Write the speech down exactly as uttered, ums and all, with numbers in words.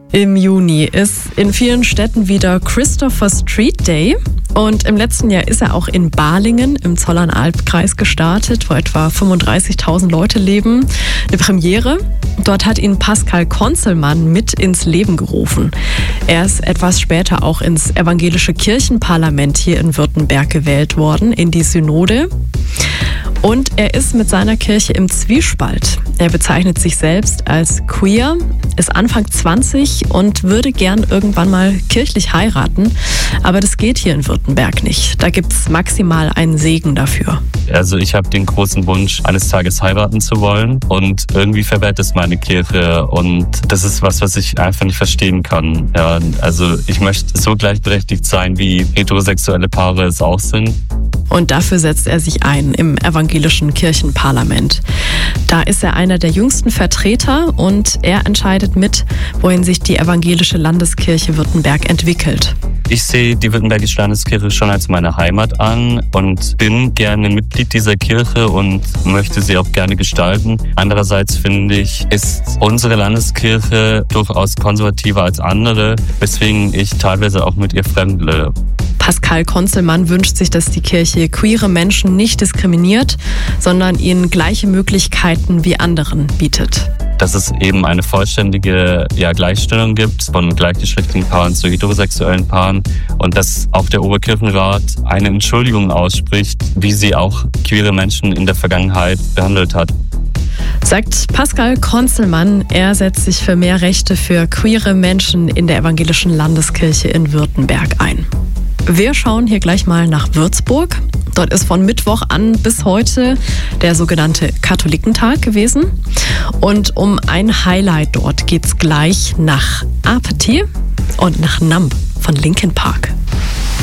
Im Juni ist in vielen Städten wieder Christopher Street Day. Und im letzten Jahr ist er auch in Balingen im Zollernalbkreis gestartet, wo etwa fünfunddreißigtausend Leute leben. Eine Premiere. Dort hat ihn Pascal Conzelmann mit ins Leben gerufen. Er ist etwas später auch ins evangelische Kirchenparlament hier in Württemberg gewählt worden, in die Synode. Und er ist mit seiner Kirche im Zwiespalt. Er bezeichnet sich selbst als queer, ist Anfang zwanzig und würde gern irgendwann mal kirchlich heiraten. Aber das geht hier in Württemberg nicht. Da gibt es maximal einen Segen dafür. Also ich habe den großen Wunsch, eines Tages heiraten zu wollen. Und irgendwie verwehrt es meine Kirche. Und das ist was, was ich einfach nicht verstehen kann. Ja, also ich möchte so gleichberechtigt sein, wie heterosexuelle Paare es auch sind. Und dafür setzt er sich ein im evangelischen Kirchenparlament. Da ist er einer der jüngsten Vertreter und er entscheidet mit, wohin sich die evangelische Landeskirche Württemberg entwickelt. Ich sehe die Württembergische Landeskirche schon als meine Heimat an und bin gerne Mitglied dieser Kirche und möchte sie auch gerne gestalten. Andererseits finde ich, ist unsere Landeskirche durchaus konservativer als andere, weswegen ich teilweise auch mit ihr fremdle. Pascal Conzelmann wünscht sich, dass die Kirche queere Menschen nicht diskriminiert, sondern ihnen gleiche Möglichkeiten wie anderen bietet. Dass es eben eine vollständige ja, Gleichstellung gibt von gleichgeschlechtlichen Paaren zu heterosexuellen Paaren und dass auch der Oberkirchenrat eine Entschuldigung ausspricht, wie sie auch queere Menschen in der Vergangenheit behandelt hat. Sagt Pascal Conzelmann, er setzt sich für mehr Rechte für queere Menschen in der evangelischen Landeskirche in Württemberg ein. Wir schauen hier gleich mal nach Würzburg. Dort ist von Mittwoch an bis heute der sogenannte Katholikentag gewesen. Und um ein Highlight dort geht's gleich nach Apathy und nach Numb von Linkin Park.